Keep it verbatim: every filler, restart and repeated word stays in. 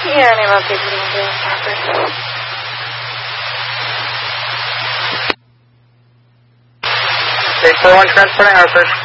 Yeah, name of people will do it properly. eight four one transporting Hartford.